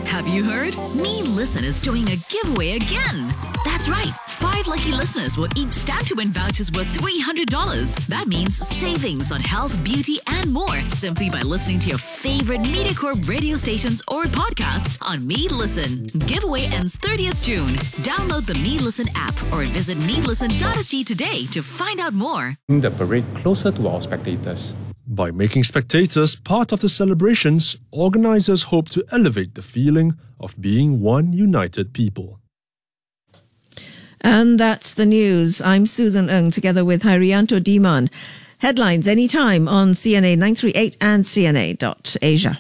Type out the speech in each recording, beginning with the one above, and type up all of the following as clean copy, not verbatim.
Have you heard? Me Listen is doing a giveaway again. That's right. 5 lucky listeners will each stand to win vouchers worth $300. That means savings on health, beauty, and more simply by listening to your favorite MediaCorp radio stations or podcasts on Me Listen. Giveaway ends 30th June. Download the Me Listen app or visit melisten.sg today to find out more. The parade closer to our spectators. By making spectators part of the celebrations, organizers hope to elevate the feeling of being one united people. And that's the news. I'm Susan Ng together with Hairianto Diman. Headlines anytime on CNA 938 and CNA.Asia.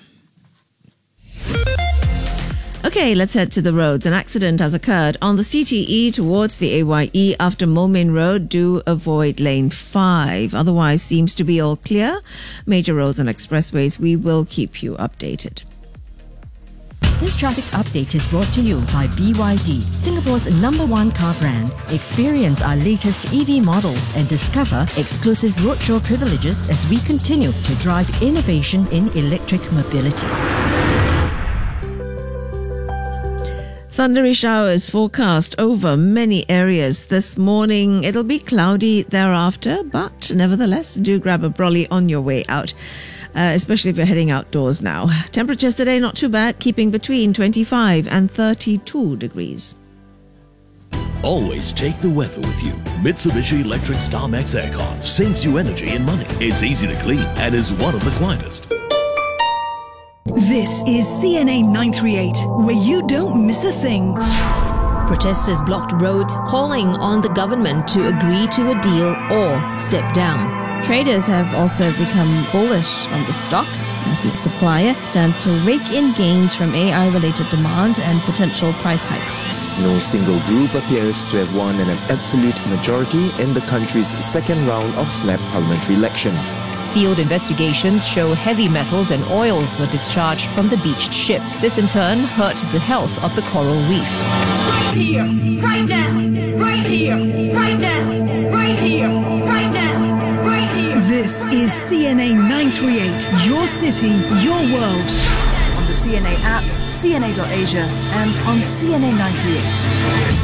Okay, let's head to the roads. An accident has occurred on the CTE towards the AYE after Moulmein Road. Do avoid lane 5. Otherwise, seems to be all clear. Major roads and expressways, we will keep you updated. This traffic update is brought to you by BYD, Singapore's #1 car brand. Experience our latest EV models and discover exclusive roadshow privileges as we continue to drive innovation in electric mobility. Thundery showers forecast over many areas this morning. It'll be cloudy thereafter, but nevertheless, do grab a brolly on your way out, especially if you're heading outdoors now. Temperatures today not too bad, keeping between 25 and 32 degrees. Always take the weather with you. Mitsubishi Electric StarMax Aircon saves you energy and money. It's easy to clean and is one of the quietest. This is CNA 938, where you don't miss a thing. Protesters blocked roads, calling on the government to agree to a deal or step down. Traders have also become bullish on the stock as the supplier stands to rake in gains from AI-related demand and potential price hikes. No single group appears to have won an absolute majority in the country's second round of snap parliamentary election. Field investigations show heavy metals and oils were discharged from the beached ship. This in turn hurt the health of the coral reef. Right here, right now, right here, right now, right here, right now, right here. This is CNA 938, your city, your world. On the CNA app, CNA.Asia, and on CNA 938.